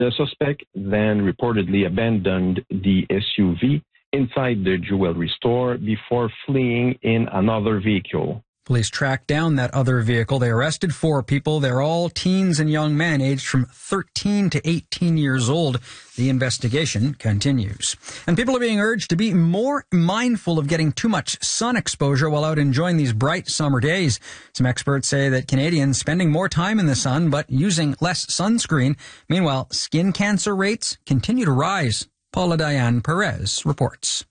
The suspect then reportedly abandoned the SUV inside the jewelry store before fleeing in another vehicle. Police tracked down that other vehicle. They arrested 4 people. They're all teens and young men aged from 13 to 18 years old. The investigation continues. And people are being urged to be more mindful of getting too much sun exposure while out enjoying these bright summer days. Some experts say that Canadians spending more time in the sun but using less sunscreen. Meanwhile, skin cancer rates continue to rise. Paula Diane Perez reports.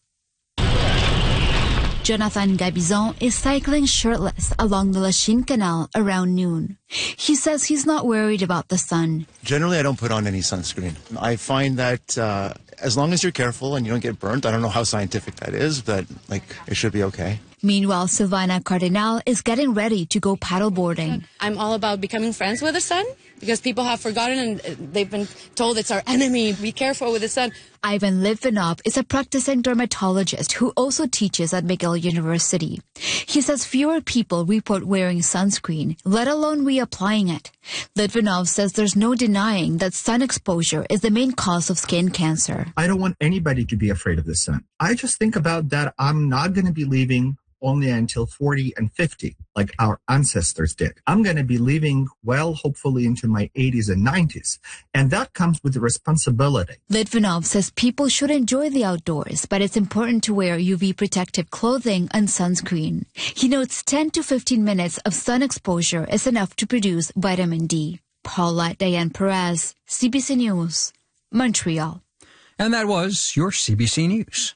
Jonathan Gabizon is cycling shirtless along the Lachine Canal around noon. He says he's not worried about the sun. Generally, I don't put on any sunscreen. I find that as long as you're careful and you don't get burnt, I don't know how scientific that is, but it should be okay. Meanwhile, Silvana Cardinal is getting ready to go paddleboarding. I'm all about becoming friends with the sun because people have forgotten and they've been told it's our enemy. Be careful with the sun. Ivan Litvinov is a practicing dermatologist who also teaches at McGill University. He says fewer people report wearing sunscreen, let alone reapplying it. Litvinov says there's no denying that sun exposure is the main cause of skin cancer. I don't want anybody to be afraid of the sun. I just think about that I'm not going to be leaving only until 40 and 50, like our ancestors did. I'm going to be living well, hopefully into my 80s and 90s. And that comes with the responsibility. Litvinov says people should enjoy the outdoors, but it's important to wear UV protective clothing and sunscreen. He notes 10 to 15 minutes of sun exposure is enough to produce vitamin D. Paula Diane Perez, CBC News, Montreal. And that was your CBC News.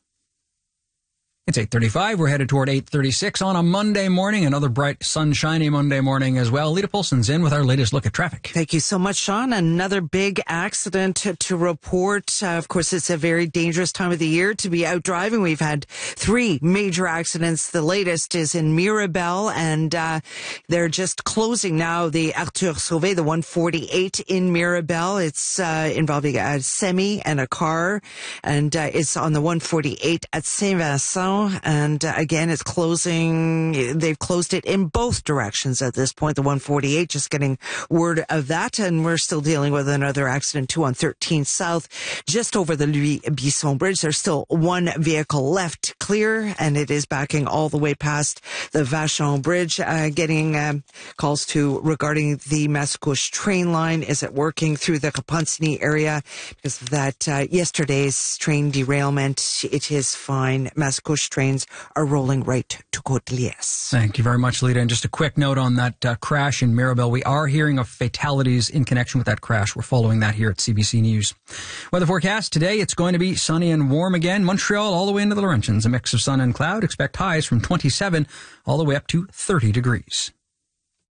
It's 8:35. We're headed toward 8:36 on a Monday morning, another bright, sunshiny Monday morning as well. Lita Polson's in with our latest look at traffic. Thank you so much, Sean. Another big accident to report. Of course, it's a very dangerous time of the year to be out driving. We've had 3 major accidents. The latest is in Mirabel, and they're just closing now the Arthur Sauvé, the 148 in Mirabel. It's involving a semi and a car, and it's on the 148 at Saint-Vincent. And again, it's closing. They've closed it in both directions at this point. The 148, just getting word of that. And we're still dealing with another accident too on 13 South, just over the Louis Bisson Bridge. There's still 1 vehicle left clear, and it is backing all the way past the Vachon Bridge. Getting calls regarding the Mascouche train line. Is it working through the Kapansini area? Because of that yesterday's train derailment, it is fine. Mascouche trains are rolling right to Côte-de-Liesse. Thank you very much, Lita. And just a quick note on that crash in Mirabel. We are hearing of fatalities in connection with that crash. We're following that here at CBC News. Weather forecast today, it's going to be sunny and warm again. Montreal all the way into the Laurentians. A mix of sun and cloud. Expect highs from 27 all the way up to 30 degrees.